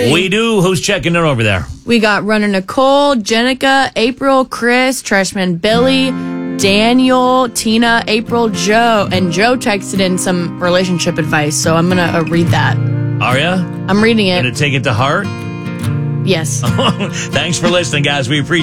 Hey. We do. Who's checking in over there? We got Runner Nicole, Jenica, April, Chris, Trashman Billy, Daniel, Tina, April, Joe. And Joe texted in some relationship advice, so I'm going to read that. Are ya? I'm reading it. Gonna take it to heart? Yes. Thanks for listening, guys. We appreciate